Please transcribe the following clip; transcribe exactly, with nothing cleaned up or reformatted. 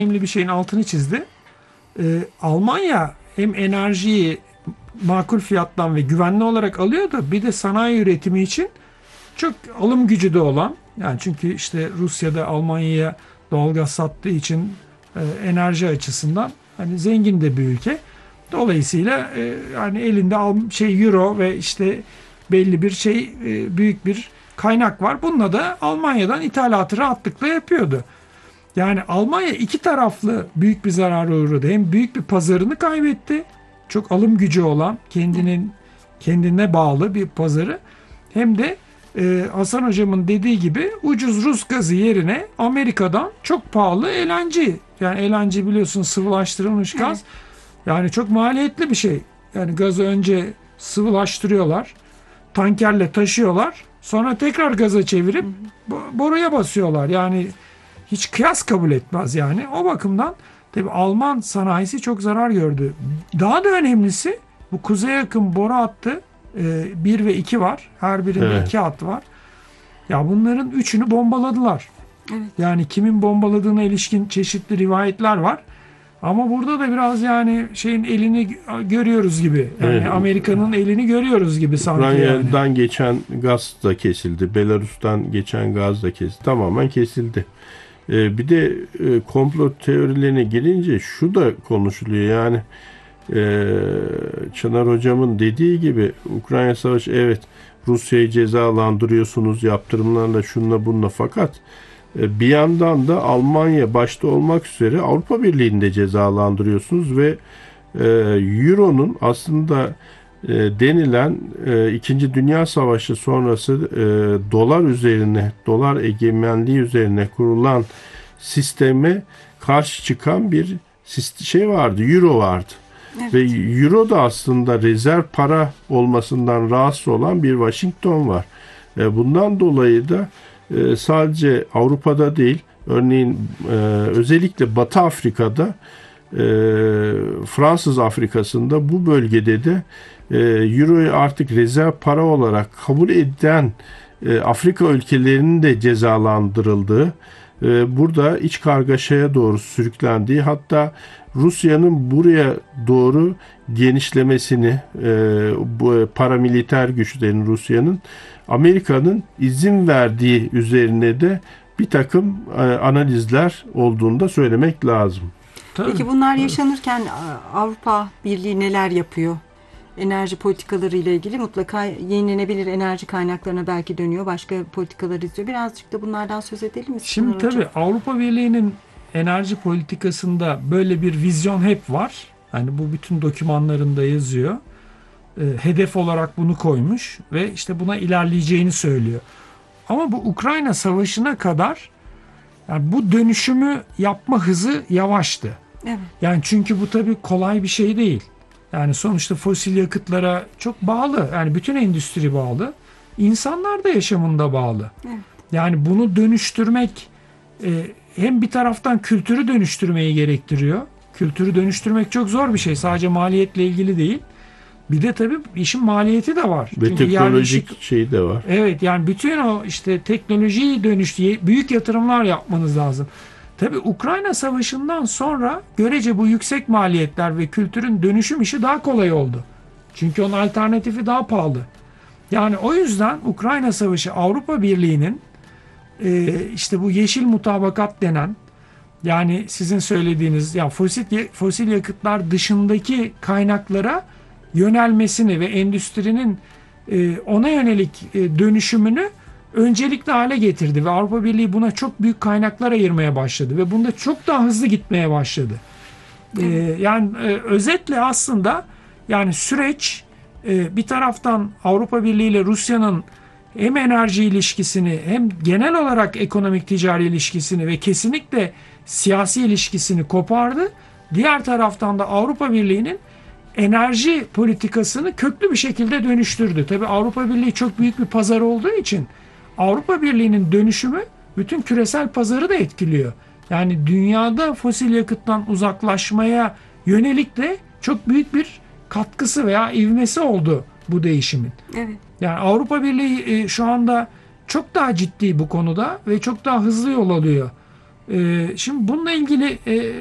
önemli bir şeyin altını çizdi. Ee, Almanya hem enerjiyi makul fiyattan ve güvenli olarak alıyordu. Bir de sanayi üretimi için çok alım gücü de olan, yani çünkü işte Rusya'da Almanya'ya doğalgaz sattığı için e, enerji açısından hani zengin de bir ülke. Dolayısıyla e, yani elinde al, şey euro ve işte belli bir şey e, büyük bir kaynak var. Bununla da Almanya'dan ithalatı rahatlıkla yapıyordu. Yani Almanya iki taraflı büyük bir zarara uğradı. Hem büyük bir pazarını kaybetti. Çok alım gücü olan, kendinin kendine bağlı bir pazarı. Hem de e, Hasan hocamın dediği gibi ucuz Rus gazı yerine Amerika'dan çok pahalı L N G. Yani L N G biliyorsun, sıvılaştırılmış gaz. Evet. Yani çok maliyetli bir şey. Yani gazı önce sıvılaştırıyorlar. Tankerle taşıyorlar. Sonra tekrar gaza çevirip boruya basıyorlar. Yani hiç kıyas kabul etmez yani. O bakımdan tabii Alman sanayisi çok zarar gördü. Daha da önemlisi, bu kuzeye yakın boru hattı bir ve iki var. Her birinde evet. iki hat var. Ya bunların üçünü bombaladılar. Evet. Yani kimin bombaladığına ilişkin çeşitli rivayetler var. Ama burada da biraz yani şeyin elini görüyoruz gibi. Yani evet. Amerika'nın elini görüyoruz gibi sanki. Ukrayna'dan yani. geçen gaz da kesildi. Belarus'tan geçen gaz da kesildi. Tamamen kesildi. Ee, bir de e, komplo teorilerine girince şu da konuşuluyor. Yani e, Çınar hocamın dediği gibi Ukrayna Savaşı, evet, Rusya'yı cezalandırıyorsunuz yaptırımlarla, şunla bununla, fakat bir yandan da Almanya başta olmak üzere Avrupa Birliği'ni de cezalandırıyorsunuz ve e, Euro'nun aslında e, denilen e, İkinci Dünya Savaşı sonrası e, dolar üzerine, dolar egemenliği üzerine kurulan sisteme karşı çıkan bir şey vardı, Euro vardı. Evet. Ve Euro da aslında rezerv para olmasından rahatsız olan bir Washington var. E, bundan dolayı da sadece Avrupa'da değil, örneğin özellikle Batı Afrika'da, Fransız Afrika'sında, bu bölgede de Euro'yu artık rezerv para olarak kabul eden Afrika ülkelerinin de cezalandırıldığı, burada iç kargaşaya doğru sürüklendiği, hatta Rusya'nın buraya doğru genişlemesini, bu paramiliter güçlerin, Rusya'nın Amerika'nın izin verdiği üzerine de bir takım analizler olduğunu da söylemek lazım. Tabii. Peki bunlar yaşanırken Avrupa Birliği neler yapıyor? Enerji politikaları ile ilgili mutlaka yenilenebilir enerji kaynaklarına belki dönüyor. Başka politikalar izliyor. Birazcık da bunlardan söz edelim mi? Şimdi tabii hocam, Avrupa Birliği'nin enerji politikasında böyle bir vizyon hep var. Yani bu bütün dokümanlarında yazıyor. Hedef olarak bunu koymuş ve işte buna ilerleyeceğini söylüyor. Ama bu Ukrayna Savaşı'na kadar yani bu dönüşümü yapma hızı yavaştı. Evet. Yani çünkü bu tabii kolay bir şey değil. Yani sonuçta fosil yakıtlara çok bağlı. Yani bütün endüstri bağlı. İnsanlar da yaşamında bağlı. Evet. Yani bunu dönüştürmek e, hem bir taraftan kültürü dönüştürmeyi gerektiriyor. Kültürü dönüştürmek çok zor bir şey. Sadece maliyetle ilgili değil. Bir de tabii işin maliyeti de var. Ve çünkü teknolojik yerleşik, şeyi de var. Evet, yani bütün o işte teknolojiyi dönüştüğü büyük yatırımlar yapmanız lazım. Tabii Ukrayna Savaşı'ndan sonra görece bu yüksek maliyetler ve kültürün dönüşüm işi daha kolay oldu. Çünkü onun alternatifi daha pahalı. Yani o yüzden Ukrayna Savaşı Avrupa Birliği'nin e, işte bu yeşil mutabakat denen, yani sizin söylediğiniz ya fosil fosil yakıtlar dışındaki kaynaklara yönelmesini ve endüstrinin e, ona yönelik e, dönüşümünü öncelikli hale getirdi ve Avrupa Birliği buna çok büyük kaynaklar ayırmaya başladı ve bunda çok daha hızlı gitmeye başladı. E, yani e, özetle aslında yani süreç e, bir taraftan Avrupa Birliği ile Rusya'nın hem enerji ilişkisini hem genel olarak ekonomik ticari ilişkisini ve kesinlikle siyasi ilişkisini kopardı. Diğer taraftan da Avrupa Birliği'nin enerji politikasını köklü bir şekilde dönüştürdü. Tabii Avrupa Birliği çok büyük bir pazar olduğu için Avrupa Birliği'nin dönüşümü bütün küresel pazarı da etkiliyor. Yani dünyada fosil yakıttan uzaklaşmaya yönelik de çok büyük bir katkısı veya ivmesi oldu bu değişimin. Evet. Yani Avrupa Birliği şu anda çok daha ciddi bu konuda ve çok daha hızlı yol alıyor. E, şimdi bununla ilgili e,